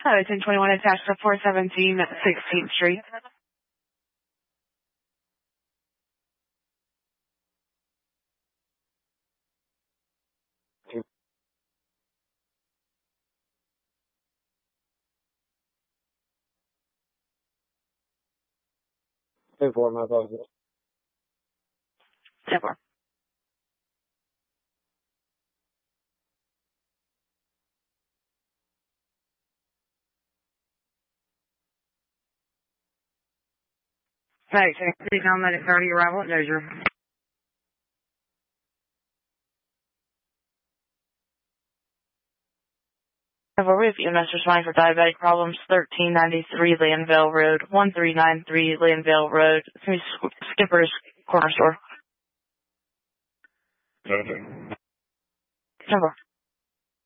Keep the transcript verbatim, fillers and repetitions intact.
Highway ten twenty-one attached to four seventeen sixteenth Street. ten four, my apologies. ten four. Right, please now minute thirty arrival at Dozier. Have a review message responding for diabetic problems, thirteen ninety-three Landvale Road, one three nine three Landvale Road. It's going to be Skipper's Corner Store. Okay. ten four.